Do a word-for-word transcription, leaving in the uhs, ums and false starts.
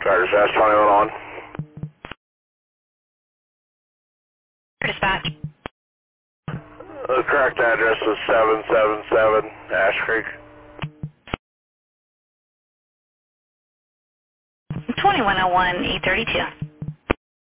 Carter South twenty-one on. Dispatch. The correct address is seven seven seven Ash Creek. twenty-one oh one E thirty-two.